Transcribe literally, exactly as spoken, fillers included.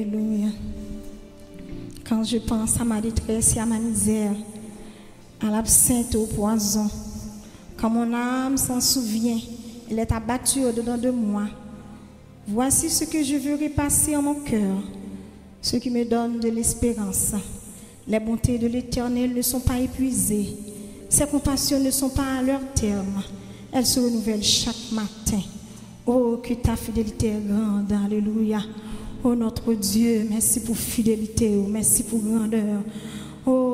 Alléluia. Quand je pense à ma détresse et à ma misère, à l'absinthe et au poison, quand mon âme s'en souvient, elle est abattue au-dedans de moi. Voici ce que je veux repasser en mon cœur, ce qui me donne de l'espérance. Les bontés de l'Éternel ne sont pas épuisées, ses compassions ne sont pas à leur terme, elles se renouvellent chaque matin. Oh, que ta fidélité est grande, alléluia. Oh notre Dieu, merci pour fidélité, merci pour grandeur. Oh,